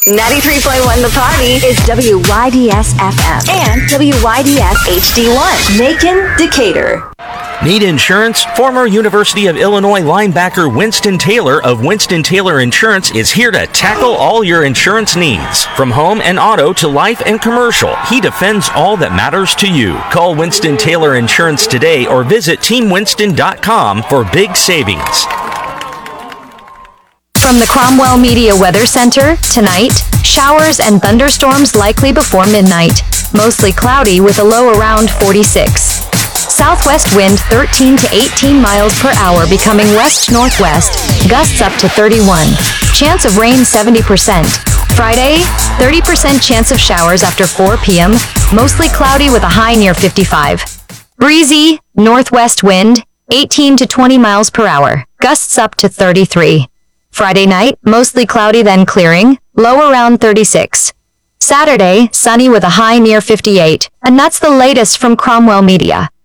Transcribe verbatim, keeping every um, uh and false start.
ninety-three point one The Party is W Y D S F M and W Y D S H D one. Macon, Decatur. Need insurance? Former University of Illinois linebacker Winston Taylor of Winston Taylor Insurance is here to tackle all your insurance needs. From home and auto to life and commercial, he defends all that matters to you. Call Winston Taylor Insurance today or visit team winston dot com for big savings. From the Cromwell Media Weather Center, tonight, showers and thunderstorms likely before midnight. Mostly cloudy with a low around forty-six. Southwest wind thirteen to eighteen miles per hour becoming west-northwest, gusts up to thirty-one. Chance of rain seventy percent. Friday, thirty percent chance of showers after four p.m., mostly cloudy with a high near fifty-five. Breezy, northwest wind, eighteen to twenty miles per hour, gusts up to thirty-three. Friday night, mostly cloudy then clearing, low around thirty-six. Saturday, sunny with a high near fifty-eight, and that's the latest from Cromwell Media.